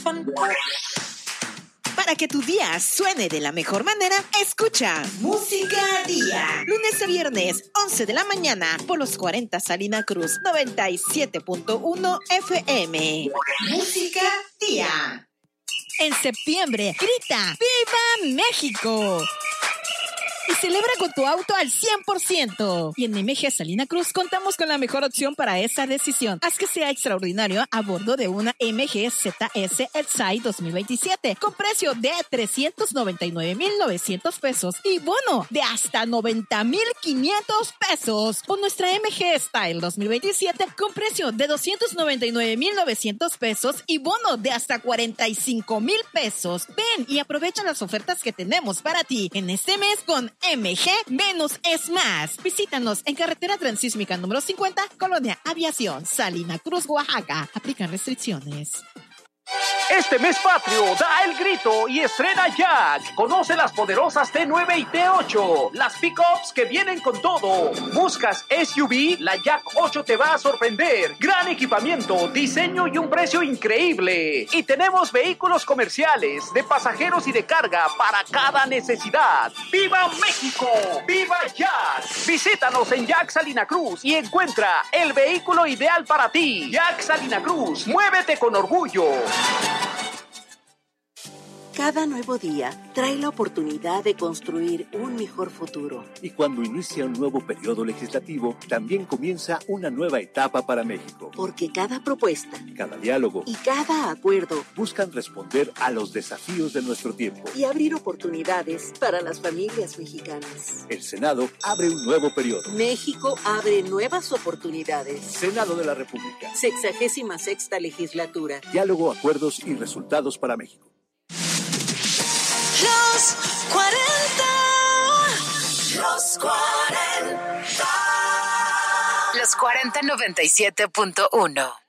Para que tu día suene de la mejor manera, escucha Música Día. Lunes a viernes, 11 de la mañana, por los 40 Salina Cruz, 97.1 FM. Música Día. En septiembre, grita ¡Viva México! Y celebra con tu auto al 100%. Y en MG Salina Cruz contamos con la mejor opción para esa decisión. Haz que sea extraordinario a bordo de una MG ZS Excite 2027 con precio de 399,900 pesos y bono de hasta 90,500 pesos. O nuestra MG Style 2027 con precio de 299,900 pesos y bono de hasta 45,000 pesos. Ven y aprovecha las ofertas que tenemos para ti en este mes con MG menos es más. Visítanos en carretera transísmica número 50, Colonia Aviación, Salina Cruz, Oaxaca. Aplican restricciones. Este mes patrio da el grito y estrena Jack. Conoce las poderosas T9 y T8, las pickups que vienen con todo. ¿Buscas SUV? La Jack 8 te va a sorprender. Gran equipamiento, diseño y un precio increíble. Y tenemos vehículos comerciales, de pasajeros y de carga para cada necesidad. ¡Viva México! ¡Viva Jack! Visítanos en Jack Salina Cruz y encuentra el vehículo ideal para ti. Jack Salina Cruz, muévete con orgullo. Cada nuevo día trae la oportunidad de construir un mejor futuro. Y cuando inicia un nuevo periodo legislativo, también comienza una nueva etapa para México. Porque cada propuesta, cada diálogo y cada acuerdo buscan responder a los desafíos de nuestro tiempo y abrir oportunidades para las familias mexicanas. El Senado abre un nuevo periodo. México abre nuevas oportunidades. Senado de la República. 66ª legislatura. Diálogo, acuerdos y resultados para México. Los 40. Los 40. Los 40 97.1.